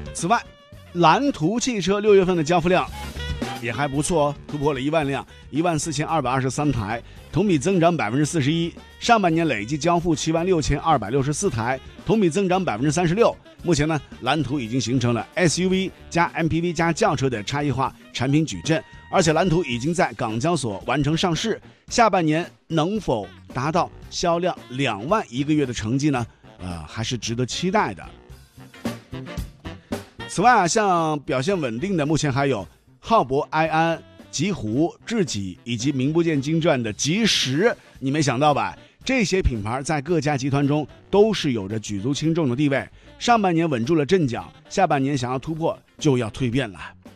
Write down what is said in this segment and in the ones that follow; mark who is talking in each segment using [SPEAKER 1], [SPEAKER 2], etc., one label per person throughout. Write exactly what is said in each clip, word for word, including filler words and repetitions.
[SPEAKER 1] 此外，蓝图汽车六月份的交付量也还不错哦，突破了一万辆，一万四千二百二十三台，同比增长百分之四十一。上半年累计交付七万六千二百六十四台，同比增长百分之三十六。目前呢，蓝图已经形成了 S U V 加 M P V 加轿车的差异化产品矩阵，而且蓝图已经在港交所完成上市。下半年能否达到销量两万一个月的成绩呢？呃，还是值得期待的。此外啊，像表现稳定的，目前还有浩博、埃安、极狐、智己以及名不见经传的极时，你没想到吧？这些品牌在各家集团中都是有着举足轻重的地位。上半年稳住了阵脚，下半年想要突破就要蜕变了。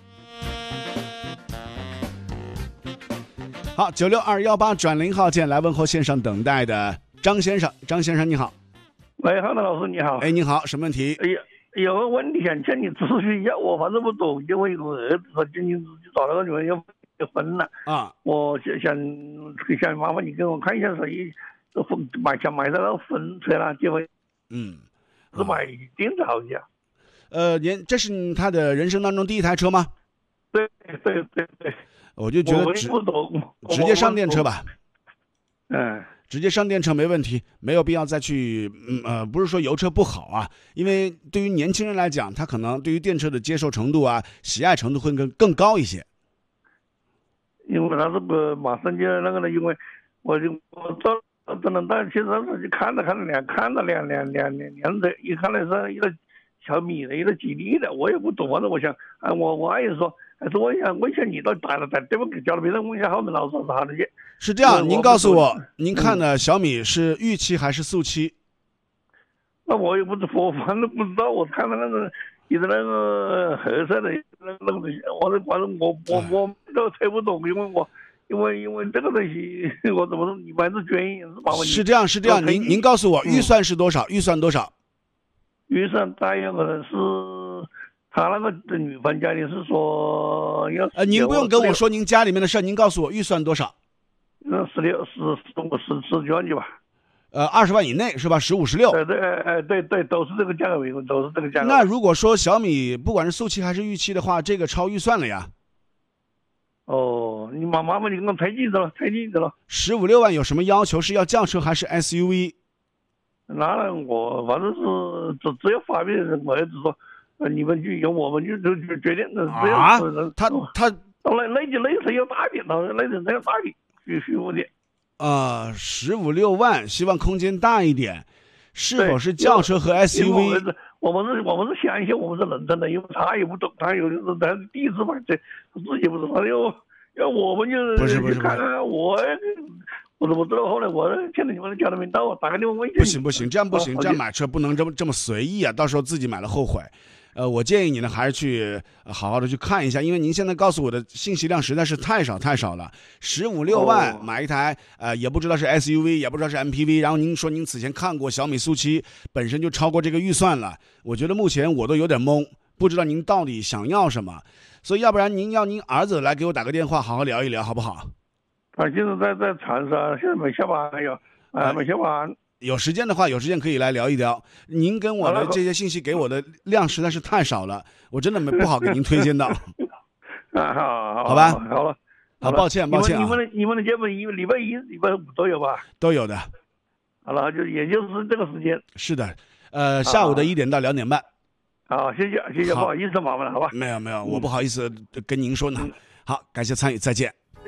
[SPEAKER 1] 好，九六二幺八转零号键来问候线上等待的张先生，张先生你好。
[SPEAKER 2] 喂，浩南老师你好。
[SPEAKER 1] 哎，你好，什么问题？
[SPEAKER 2] 哎呀，有个问题想向你咨询一下，我反正不懂，因为我儿子他今年就找了个女人要结婚了
[SPEAKER 1] 啊，
[SPEAKER 2] 我想想想麻烦你给我看一下谁买想买到婚车了结婚，
[SPEAKER 1] 嗯，
[SPEAKER 2] 是买电车好像。
[SPEAKER 1] 呃，您这是他的人生当中第一台车吗？
[SPEAKER 2] 对对对对，
[SPEAKER 1] 我就觉得直
[SPEAKER 2] 不懂，
[SPEAKER 1] 直接上电车吧。
[SPEAKER 2] 嗯，
[SPEAKER 1] 直接上电车没问题，没有必要再去，嗯呃，不是说油车不好啊，因为对于年轻人来讲，他可能对于电车的接受程度啊、喜爱程度会更更高一些。
[SPEAKER 2] 因为他这个马上就那个了，因为我就我到只能到汽车市去看了看了两看了两两两两辆车，一看来是一个小米的，一个吉利的，我也不懂，反正我想，啊，我我阿姨说，还是问一下问一下你到底打了打对不给交了别人问一下浩明老师是好的去。
[SPEAKER 1] 是这样，您告诉我，您看的小米是预期还是速七？
[SPEAKER 2] 那我也不知，我反正不知道，我看到那个你的那个黑色的那个东西，我反正我我我都猜不懂，因为我因为因为这个东西我怎么说，你们还是专业是吧？
[SPEAKER 1] 是这样是这样，您您告诉我预算是多少？预算多少？
[SPEAKER 2] 预算大约可能是他那个女方家里是说要
[SPEAKER 1] 呃，您不用跟我说您家里面的事，您告诉我预算多少？
[SPEAKER 2] 那十六十十五十十几万去吧。
[SPEAKER 1] 呃，二十万以内是吧？十五十六。
[SPEAKER 2] 对对，哎对对，都是这个价格为主，都是这个价格。
[SPEAKER 1] 那如果说小米不管是速七还是预期的话，这个超预算了呀。
[SPEAKER 2] 哦，你妈妈妈你跟我推荐的了，推荐的了。
[SPEAKER 1] 十五六万有什么要求？是要轿车还是 S U V？
[SPEAKER 2] 那我反正是只只要发面人，我儿子说，呃，你们就由我们就就就决定的。
[SPEAKER 1] 啊，他他
[SPEAKER 2] 那那就内层要大点，那内层要大点，必须我的。
[SPEAKER 1] 呃，十五六万，希望空间大一点。是否是轿车和 S U V？
[SPEAKER 2] 我们是，我们是想一些，我们是认真的，因为他也不懂，他有的是他第一次买车，自己不知道，要要我们就
[SPEAKER 1] 不是不是
[SPEAKER 2] 看看我。我怎么知道？后来我现在你们叫他没到，我打个电话问一下。
[SPEAKER 1] 不行不行，这样不行，这样买车不能这么这么随意啊！到时候自己买了后悔。呃，我建议你呢，还是去好好的去看一下，因为您现在告诉我的信息量实在是太少太少了。十五六万买一台，呃，也不知道是 S U V， 也不知道是 M P V， 然后您说您此前看过小米速七，本身就超过这个预算了。我觉得目前我都有点懵，不知道您到底想要什么。所以要不然您要您儿子来给我打个电话，好好聊一聊，好不好？
[SPEAKER 2] 他现在在在长沙，现在没下班，还有啊没下班。
[SPEAKER 1] 有时间的话，有时间可以来聊一聊。您跟我的这些信息给我的量实在是太少了，我真的没不好给您推荐到。
[SPEAKER 2] 啊，好，好，
[SPEAKER 1] 好吧，
[SPEAKER 2] 好了，
[SPEAKER 1] 好，抱歉，抱歉啊。
[SPEAKER 2] 你们的你们的节目，因为礼拜一、礼拜五都有吧？
[SPEAKER 1] 都有的。
[SPEAKER 2] 好了，就也就是这个时间。
[SPEAKER 1] 是的，呃，下午的一点到两点半。
[SPEAKER 2] 好，谢谢，谢谢，不好意思，麻烦了，好吧？
[SPEAKER 1] 没有，没有，我不好意思跟您说呢。嗯、好，感谢参与，再见。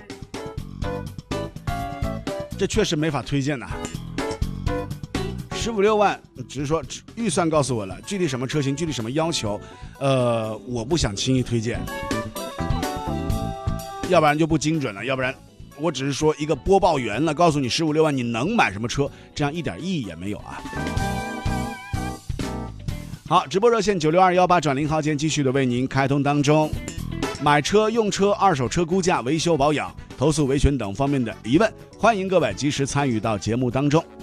[SPEAKER 1] 这确实没法推荐呐。十五六万，只是说预算告诉我了，具体什么车型，具体什么要求，呃，我不想轻易推荐，要不然就不精准了，要不然我只是说一个播报员了，告诉你十五六万你能买什么车，这样一点意义也没有啊。好，直播热线九六二幺八转零号键继续的为您开通当中，买车、用车、二手车估价、维修保养、投诉维权等方面的疑问，欢迎各位及时参与到节目当中。